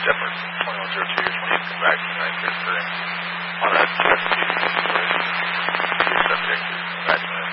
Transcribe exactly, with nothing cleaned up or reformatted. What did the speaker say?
Denver, twenty-one zero two, twenty-eight, come back to United States.